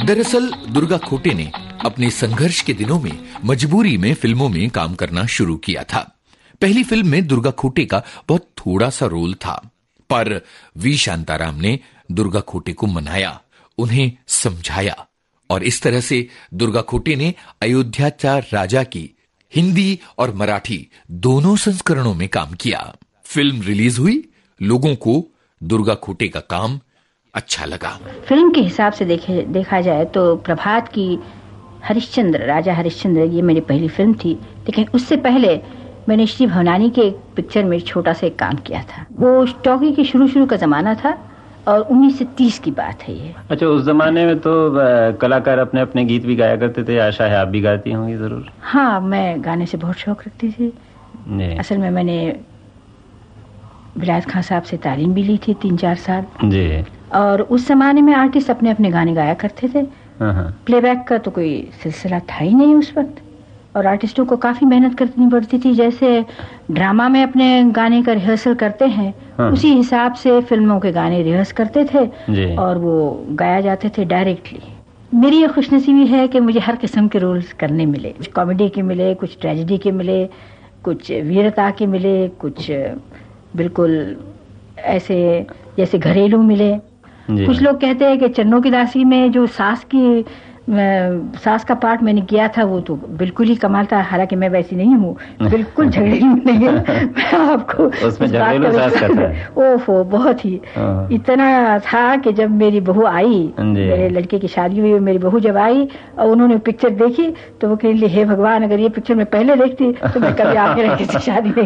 दरअसल दुर्गा खोटे ने अपने संघर्ष के दिनों में मजबूरी में फिल्मों में काम करना शुरू किया था। पहली फिल्म में दुर्गा खोटे का बहुत थोड़ा सा रोल था, पर वी शांताराम ने दुर्गा खोटे को मनाया, उन्हें समझाया और इस तरह से दुर्गा खोटे ने अयोध्याचा राजा की हिंदी और मराठी दोनों संस्करणों में काम किया। फिल्म रिलीज हुई, लोगों को दुर्गा खोटे का काम अच्छा लगा। फिल्म के हिसाब से देखा जाए तो प्रभात की हरिश्चंद्र, राजा हरिश्चंद्र, ये मेरी पहली फिल्म थी। लेकिन उससे पहले मैंने श्री भवनानी के एक पिक्चर में छोटा सा एक काम किया था। वो टॉकी के शुरू का जमाना था और 1930 की बात है ये। अच्छा, उस जमाने में तो कलाकार अपने अपने गीत भी गाया करते थे। आशा है आप भी गाती होंगी जरूर। हाँ, मैं गाने से बहुत शौक रखती थी। असल में मैंने विलायत खान साहब से तालीम भी ली थी 3-4 साल जी। और उस जमाने में आर्टिस्ट अपने अपने गाने गाया करते थे। प्लेबैक का तो कोई सिलसिला था ही नहीं उस वक्त, और आर्टिस्टों को काफी मेहनत करनी पड़ती थी। जैसे ड्रामा में अपने गाने का रिहर्सल करते हैं, उसी हिसाब से फिल्मों के गाने रिहर्स करते थे और वो गाया जाते थे डायरेक्टली। मेरी ये खुशनसीबी है कि मुझे हर किस्म के रोल्स करने मिले। कुछ कॉमेडी के मिले, कुछ ट्रेजेडी के मिले, कुछ वीरता के मिले, कुछ बिल्कुल ऐसे जैसे घरेलू मिले। कुछ लोग कहते हैं कि चन्नों की दासी में जो सास का पार्ट मैंने किया था वो तो बिल्कुल ही कमाल था। हालांकि मैं वैसी नहीं हूँ, बिल्कुल झगड़ेलू नहीं है। मैं आपको उसमें झगड़ेलू सास का था। ओफो, बहुत ही इतना था कि जब मेरी बहू आई, मेरे लड़के की शादी हुई, मेरी बहू जब आई और उन्होंने पिक्चर देखी तो वो कह रही, हे भगवान, अगर ये पिक्चर मैं पहले देखती तो मैं कभी आपके लड़के से शादी नहीं